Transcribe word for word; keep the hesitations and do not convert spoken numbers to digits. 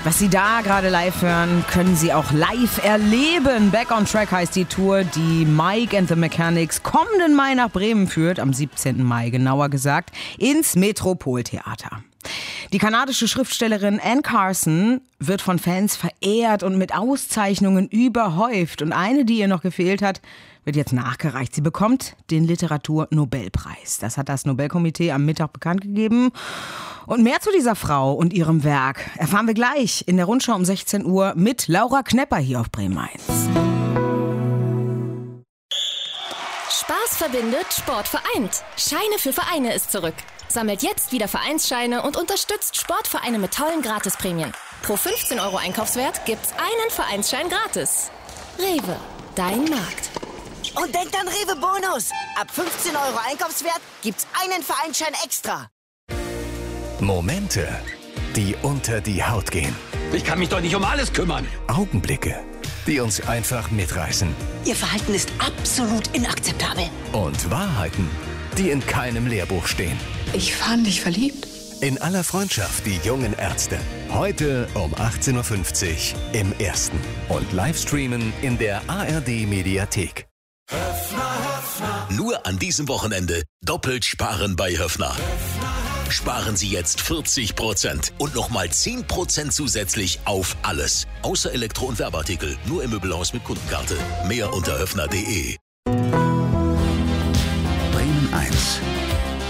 Was Sie da gerade live hören, können Sie auch live erleben. Back on Track heißt die Tour, die Mike and the Mechanics kommenden Mai nach Bremen führt, am siebzehnten Mai genauer gesagt, ins Metropoltheater. Die kanadische Schriftstellerin Anne Carson wird von Fans verehrt und mit Auszeichnungen überhäuft. Und eine, die ihr noch gefehlt hat, wird jetzt nachgereicht. Sie bekommt den Literaturnobelpreis. Das hat das Nobelkomitee am Mittag bekannt gegeben. Und mehr zu dieser Frau und ihrem Werk erfahren wir gleich in der Rundschau um sechzehn Uhr mit Laura Knepper hier auf Bremen eins. Spaß verbindet, Sport vereint. Scheine für Vereine ist zurück. Sammelt jetzt wieder Vereinsscheine und unterstützt Sportvereine mit tollen Gratisprämien. Pro fünfzehn Euro Einkaufswert gibt's einen Vereinsschein gratis. Rewe, dein Markt. Und denkt an Rewe Bonus. Ab fünfzehn Euro Einkaufswert gibt's einen Vereinsschein extra. Momente, die unter die Haut gehen. Ich kann mich doch nicht um alles kümmern. Augenblicke, die uns einfach mitreißen. Ihr Verhalten ist absolut inakzeptabel. Und Wahrheiten, die in keinem Lehrbuch stehen. Ich fand dich verliebt. In aller Freundschaft, die jungen Ärzte. Heute um achtzehn Uhr fünfzig im Ersten. Und Livestreamen in der A R D-Mediathek. Nur an diesem Wochenende doppelt sparen bei Höffner. Sparen Sie jetzt vierzig Prozent und nochmal zehn Prozent zusätzlich auf alles. Außer Elektro- und Werbeartikel. Nur im Möbelhaus mit Kundenkarte. Mehr unter höffner punkt de. Bremen eins.